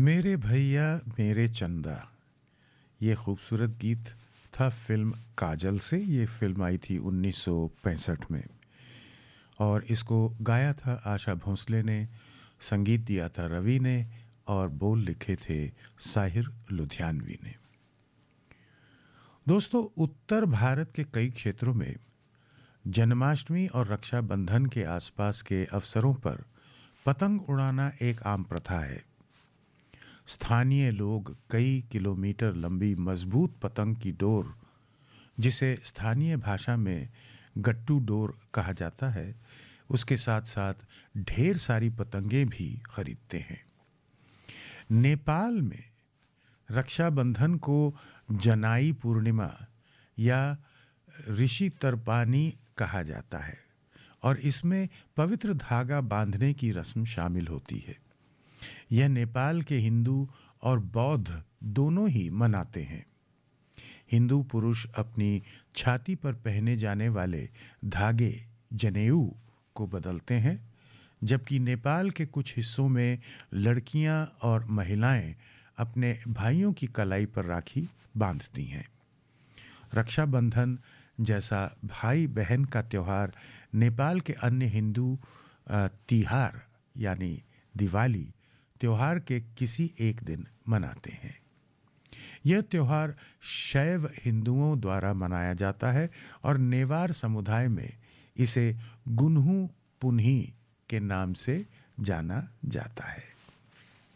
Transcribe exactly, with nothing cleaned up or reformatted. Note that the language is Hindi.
मेरे भैया मेरे चंदा, ये खूबसूरत गीत था फिल्म काजल से। ये फिल्म आई थी उन्नीस सौ पैंसठ में और इसको गाया था आशा भोंसले ने, संगीत दिया था रवि ने और बोल लिखे थे साहिर लुधियानवी ने। दोस्तों, उत्तर भारत के कई क्षेत्रों में जन्माष्टमी और रक्षाबंधन के आसपास के अवसरों पर पतंग उड़ाना एक आम प्रथा है। स्थानीय लोग कई किलोमीटर लंबी मजबूत पतंग की डोर, जिसे स्थानीय भाषा में गट्टू डोर कहा जाता है, उसके साथ साथ ढेर सारी पतंगें भी खरीदते हैं। नेपाल में रक्षाबंधन को जनाई पूर्णिमा या ऋषि तर्पानी कहा जाता है और इसमें पवित्र धागा बांधने की रस्म शामिल होती है। यह नेपाल के हिंदू और बौद्ध दोनों ही मनाते हैं। हिंदू पुरुष अपनी छाती पर पहने जाने वाले धागे जनेऊ को बदलते हैं, जबकि नेपाल के कुछ हिस्सों में लड़कियां और महिलाएं अपने भाइयों की कलाई पर राखी बांधती हैं। रक्षाबंधन जैसा भाई बहन का त्योहार नेपाल के अन्य हिंदू तिहार यानी दिवाली त्योहार के किसी एक दिन मनाते हैं। यह त्योहार शैव हिंदुओं द्वारा मनाया जाता है और नेवार समुदाय में इसे गुन्हू पुन्ही के नाम से जाना जाता है।